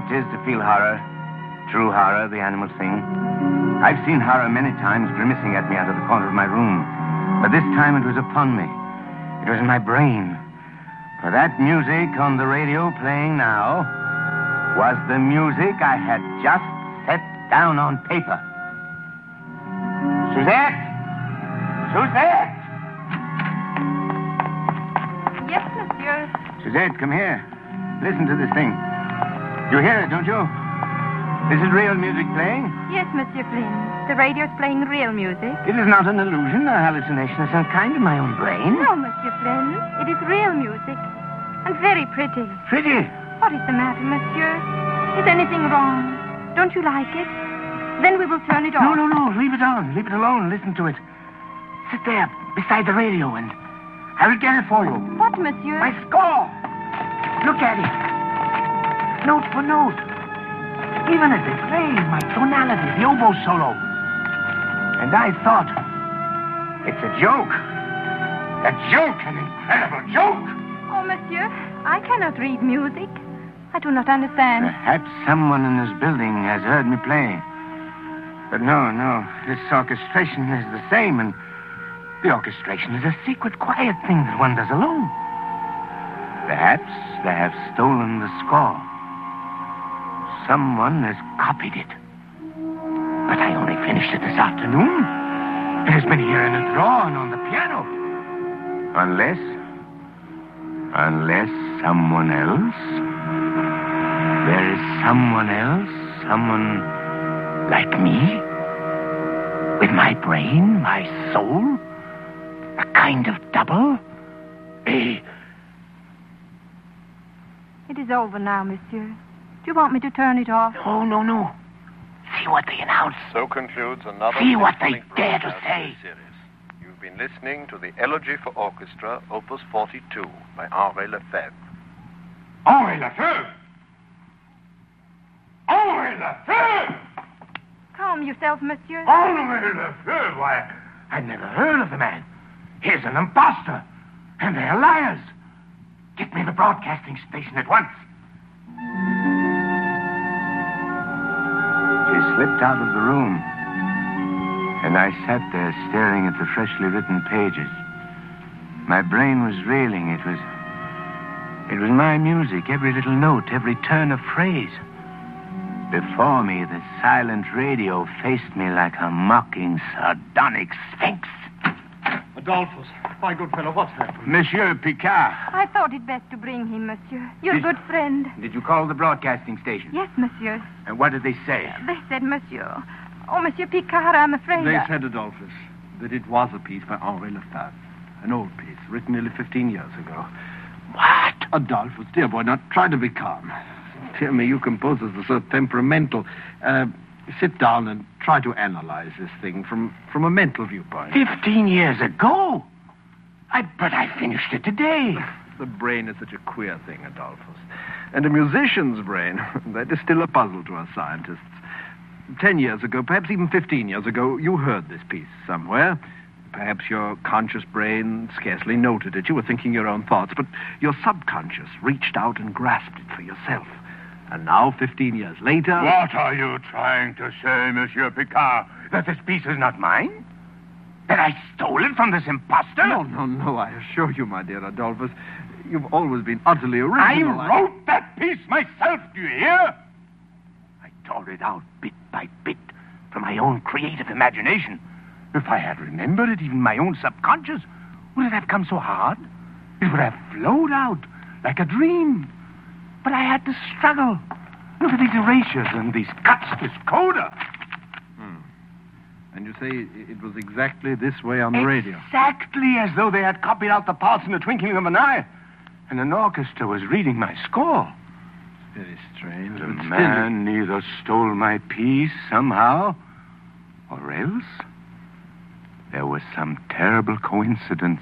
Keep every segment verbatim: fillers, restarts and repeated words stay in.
it is to feel horror. True horror, the animal thing. I've seen horror many times grimacing at me out of the corner of my room. But this time it was upon me. It was in my brain. For that music on the radio playing now was the music I had just set down on paper. Suzette! Suzette! Yes, monsieur. Suzette, come here. Listen to this thing. You hear it, don't you? This is real music playing? Yes, Monsieur Flynn. The radio's playing real music. It is not an illusion, a hallucination of some kind in my own brain. No, Monsieur Flynn. It is real music. And very pretty. Pretty? What is the matter, monsieur? Is anything wrong? Don't you like it? Then we will turn it off. No, no, no. Leave it on. Leave it alone. Listen to it. Sit there beside the radio and I will get it for you. What, monsieur? My score. Look at it. Note for note. Even as they play, my tonality, the oboe solo. And I thought, it's a joke. A joke, an incredible joke. Oh, monsieur, I cannot read music. I do not understand. Perhaps someone in this building has heard me play. But no, no, this orchestration is the same, and the orchestration is a secret, quiet thing that one does alone. Perhaps they have stolen the score. Someone has copied it. But I only finished it this afternoon. It has been here in a drawer and on the piano. Unless... Unless someone else... There is someone else, someone like me, with my brain, my soul, a kind of double, a... It is over now, monsieur. Do you want me to turn it off? No, no, no. See what they announce. So concludes another... See what they symphonic dare to broadcast say. of the series. You've been listening to the Elegy for Orchestra, Opus forty-two, by Henri Lefebvre. Henri Lefebvre! Henri Lefebvre! Calm yourself, monsieur. Henri Lefebvre! Why, I'd never heard of the man. He's an imposter. And they're liars. Get me the broadcasting station at once. She slipped out of the room. And I sat there staring at the freshly written pages. My brain was reeling. It was... It was my music, every little note, every turn of phrase. Before me, the silent radio faced me like a mocking, sardonic sphinx. Adolphus, my good fellow, what's happened? Monsieur Picard. I thought it best to bring him, monsieur. Your Did- good friend. Did you call the broadcasting station? Yes, monsieur. And what did they say? They said, monsieur. Oh, Monsieur Picard, I'm afraid... They I- said, Adolphus, that it was a piece by Henri Lefebvre. An old piece, written nearly fifteen years ago. What? Adolphus, dear boy, now try to be calm. Dear me, you composers are so temperamental. Uh, sit down and try to analyze this thing from, from a mental viewpoint. Fifteen years ago? I, but I finished it today. The brain is such a queer thing, Adolphus. And a musician's brain, that is still a puzzle to us scientists. Ten years ago, perhaps even fifteen years ago, you heard this piece somewhere. Perhaps your conscious brain scarcely noted it. You were thinking your own thoughts, but your subconscious reached out and grasped it for yourself. And now, fifteen years later... What are you trying to say, Monsieur Picard? That this piece is not mine? That I stole it from this imposter? No, no, no, I assure you, my dear Adolphus, you've always been utterly original. I wrote that piece myself, do you hear? I tore it out bit by bit from my own creative imagination. If I had remembered it, even my own subconscious, would it have come so hard? It would have flowed out like a dream. But I had to struggle. Look at these erasures and these cuts, this coda. Hmm. And you say it was exactly this way on the radio? Exactly as though they had copied out the parts in the twinkling of an eye. And an orchestra was reading my score. Very strange. The but still- man either stole my piece somehow, or else there was some terrible coincidence.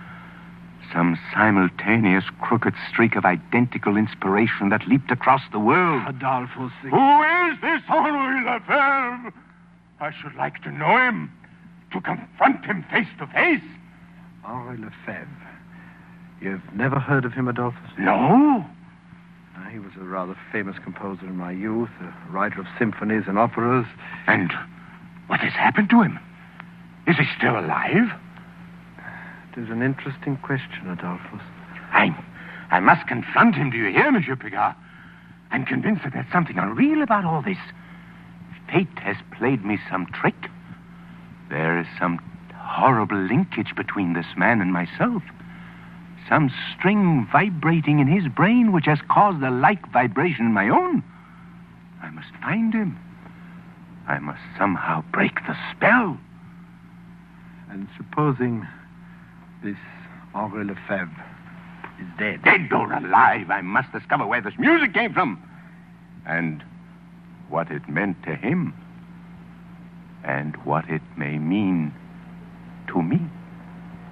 Some simultaneous crooked streak of identical inspiration that leaped across the world. Adolphus... Who is this Henri Lefebvre? I should like to know him, to confront him face to face. Henri Lefebvre. You've never heard of him, Adolphus? No. I he was a rather famous composer in my youth, a writer of symphonies and operas. And what has happened to him? Is he still alive? It is an interesting question, Adolphus. I, I must confront him, do you hear, Monsieur Picard? I'm convinced that there's something unreal about all this. Fate has played me some trick. There is some horrible linkage between this man and myself. Some string vibrating in his brain which has caused a like vibration in my own. I must find him. I must somehow break the spell. And supposing this Henri Lefebvre is dead? Dead or alive, I must discover where this music came from. And what it meant to him. And what it may mean to me.